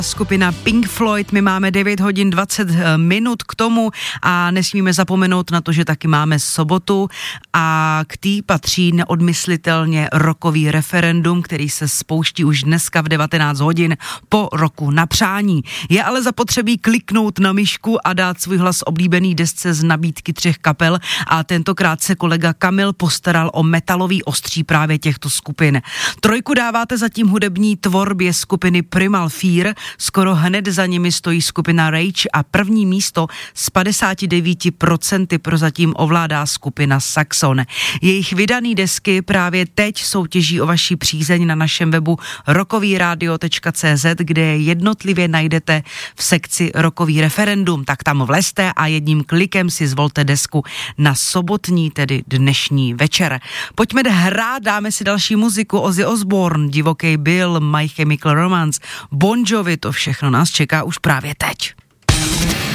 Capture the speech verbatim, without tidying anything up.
Skupina Pink Floyd, my máme devět hodin dvacet minut k tomu a nesmíme zapomenout na to, že taky máme sobotu a k tý patří neodmyslitelně rockový referendum, který se spouští už dneska v devatenáct hodin po roku na přání. Je ale zapotřebí kliknout na myšku a dát svůj hlas oblíbený desce z nabídky třech kapel a tentokrát se kolega Kamil postaral o metalový ostří právě těchto skupin. Trojku dáváte zatím hudební tvorbě skupiny Primal Fear, skoro hned za nimi stojí skupina Rage a první místo s padesát devět procent prozatím ovládá skupina Saxon. Jejich vydaný desky právě teď soutěží o vaši přízeň na našem webu rockovyradio tečka cé zet, kde je jednotlivě najdete v sekci Rockový referendum. Tak tam vlezte a jedním klikem si zvolte desku na sobotní, tedy dnešní večer. Pojďme hrát, dáme si další muziku. Ozzy Osbourne, Divoký Bill, My Chemical Romance, Bon Jovi, to všechno nás čeká už právě teď.